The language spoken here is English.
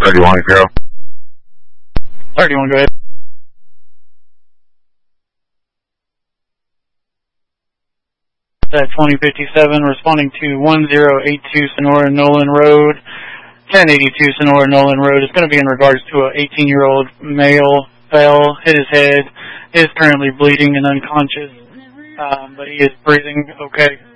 31, go. 31, go ahead. At 2057, responding to 1082 Sonora Nolan Road, 1082 Sonora Nolan Road. It's going to be in regards to an 18-year-old male, fell, hit his head, is currently bleeding and unconscious, but he is breathing okay.